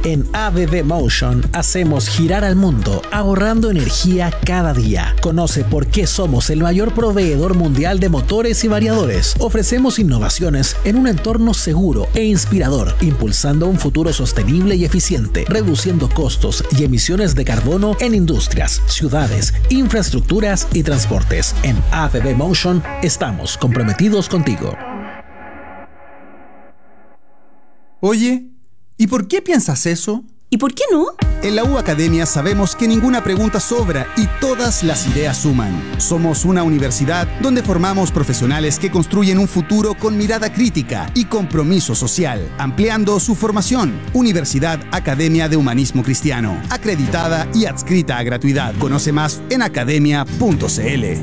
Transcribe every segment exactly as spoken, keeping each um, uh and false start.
En A B B Motion hacemos girar al mundo ahorrando energía cada día. Conoce por qué somos el mayor proveedor mundial de motores y variadores. Ofrecemos innovaciones en un entorno seguro e inspirador, impulsando un futuro sostenible y eficiente, reduciendo costos y emisiones de carbono en industrias, ciudades, infraestructuras y transportes. En A B B Motion estamos comprometidos contigo. Oye, ¿y por qué piensas eso? ¿Y por qué no? En la U Academia sabemos que ninguna pregunta sobra y todas las ideas suman. Somos una universidad donde formamos profesionales que construyen un futuro con mirada crítica y compromiso social, ampliando su formación. Universidad Academia de Humanismo Cristiano, acreditada y adscrita a gratuidad. Conoce más en academia punto c l.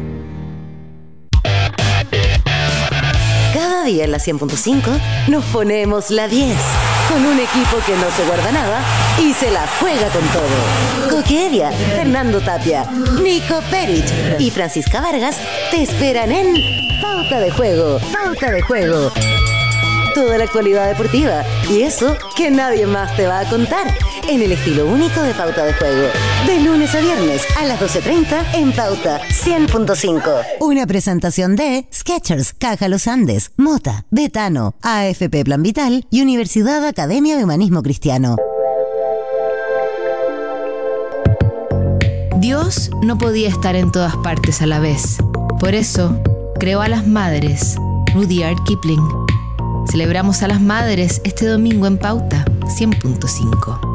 Cada día en la cien punto cinco nos ponemos la diez, con un equipo que no se guarda nada y se la juega con todo. Coqueria, Fernando Tapia, Nico Perich y Francisca Vargas te esperan en Pauta de Juego, Pauta de Juego. Toda la actualidad deportiva y eso que nadie más te va a contar en el estilo único de Pauta de Juego. De lunes a viernes a las doce treinta en Pauta cien punto cinco. Una presentación de Skechers, Caja Los Andes, Mota, Betano, A F P Plan Vital y Universidad Academia de Humanismo Cristiano. Dios no podía estar en todas partes a la vez. Por eso, creó a las madres, Rudyard Kipling. Celebramos a las madres este domingo en Pauta cien punto cinco.